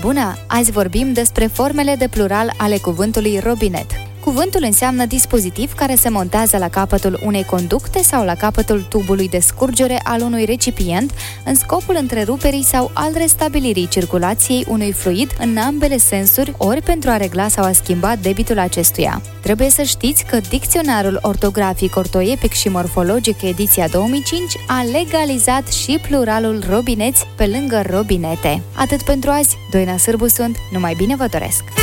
Bună! Azi vorbim despre formele de plural ale cuvântului robinet. Cuvântul înseamnă dispozitiv care se montează la capătul unei conducte sau la capătul tubului de scurgere al unui recipient în scopul întreruperii sau al restabilirii circulației unui fluid în ambele sensuri, ori pentru a regla sau a schimba debitul acestuia. Trebuie să știți că Dicționarul Ortografic, Ortoepic și Morfologic, ediția 2005, a legalizat și pluralul robineți pe lângă robinete. Atât pentru azi, Doina Sârbu sunt, numai bine vă doresc!